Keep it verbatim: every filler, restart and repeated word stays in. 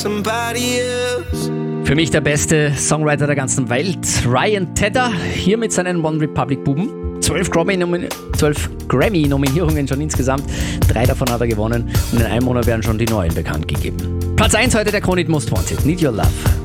Für mich der beste Songwriter der ganzen Welt, Ryan Tedder, hier mit seinen One Republic Buben. Zwölf Grammy-Nomin- zwölf Grammy-Nominierungen schon insgesamt, drei davon hat er gewonnen und in einem Monat werden schon die neuen bekannt gegeben. Platz eins heute der Kronit Most Wanted, Need Your Love.